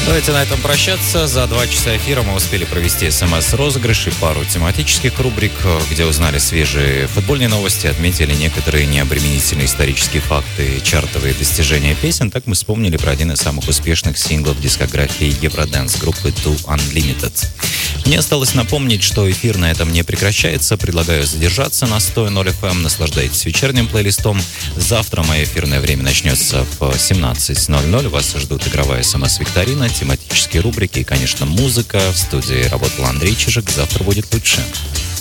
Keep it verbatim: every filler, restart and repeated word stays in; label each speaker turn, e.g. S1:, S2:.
S1: Давайте на этом прощаться. За два часа эфира мы успели провести смс-розыгрыш и пару тематических рубрик, где узнали свежие футбольные новости, отметили некоторые необременительные исторические факты, чартовые достижения песен. Так мы вспомнили про один из самых успешных синглов дискографии Eurodance группы Two Unlimited. Мне осталось напомнить, что эфир на этом не прекращается. Предлагаю задержаться на сто ноль эф эм. Наслаждайтесь вечерним плейлистом. Завтра мое эфирное время начнется в семнадцать ноль ноль. Вас ждут игровая смс-викторина, тематические рубрики и, конечно, музыка. В студии работал Андрей Чижик. Завтра будет лучше.